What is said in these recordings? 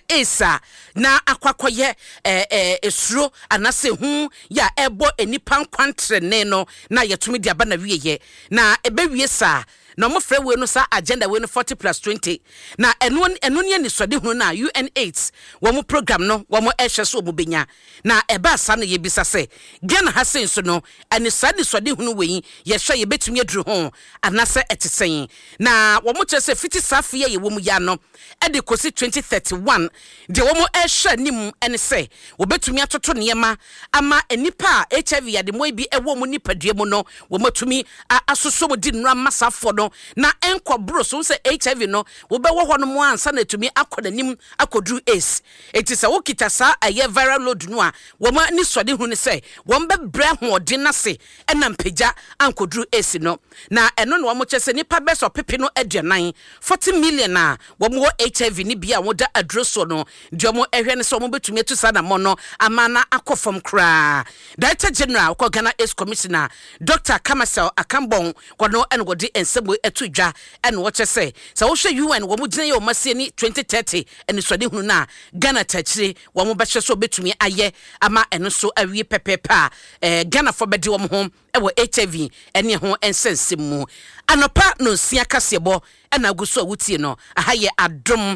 esa na akwakoye esuro anase hu ya ebo enipa nkwantrene no na yetumi dia ba na wieye na ebewie sa na mo frɛ we no sa agenda we no 40+20 na eno ne ni sode hunu na UN8 wo mo program no wo mo ehwe so mo benya na eba sa no ye bisa se Ghana ha senso no ani sode hunu we ye hwe ye betumi aduru ho anase etesen na wo mo kyerɛ se fiti safe ye wo mu ya no e de kosi 2031 de wo mo ehwe nim ene se wo betumi atoto niema ama enipa HIV ya de mo bi ewo mo nipadua mu no wo matumi asoso mo di nra masafo no na enko bro so say HIV no wo be wo hono mo ansa na tumi akodanim akodru ace etisa wo kita sa aye viral load no a wo ma ni sode hu ni say wo be bre hoode na se enam pagya ankodru ace no na eno no wo kyese nipa be so pepe no aduanan 40 million na wo mo HIV ni bia wo da adroso no de mo ehwe ne so mo betumi atu sa na mo no amana akofom kra Director General ko Ghana Ace Commissioner Dr. Kamasel Akambon kono enwo de ensebo etudwa ene wo kyese sa wo hwe UN wo mu gina ye o masie ni 2030 ene sode hunu na Ghana tachire wo mu behwe so betumi aye ama eno so awie pepepa Ghana for bedi wo ho ewo HIV ene ho ensensem mu anopa no sia kasebo ena guso wutie no ahaye adom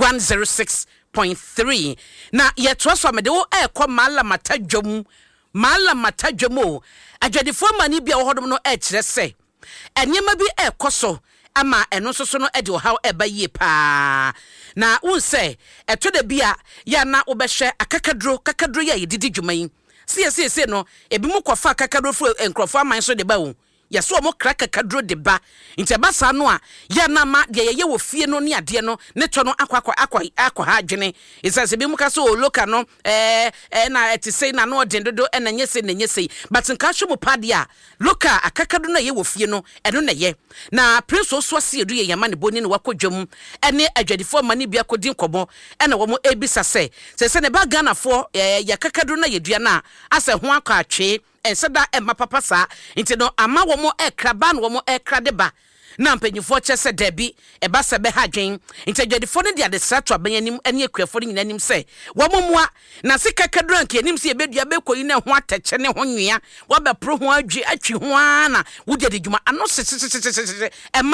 106.3 na yetro so amede wo ekọ mala matajwom adwadifo mani bia wo hodom no ekire se enyema bi ekoso ama eno soso no ede how eba yie pa na unse eto de bia ya na obehwe kakadro ya yedidi dwuman sie no ebi mu kofa kakadro fu enkrofo aman so de ba wo yaso mo kraka kadro de ba intebasa no a ya na ma de ye wo fie no ne ade no ne to no akwa ha adwene isase bi mu ka so loka no na etise na no de dodo na nyese but nka hwe mu pade a loka akakado na ye wo fie no eno na ye na prince so se edu ye yama ne boni ne wakodwam ene adwadifo mani bia kodin kobo ena wo mo ebisa se ne ba Ghana fo ya kakado na ye dua na ase ho akwa atwe enseda emma papa sa nti no ama wo mo ekraba no wo mo ekradeba na mpanyifo kyese dabi eba se be hadwen nti adwadifo no dia de strato abanyanim ene akuafo no nyinanim se wo momoa na sika kadranke anim se ebedua bekoyi na ho atache ne ho nwea wo be pro ho adwi atwi ho ana wo dia de dwuma ano se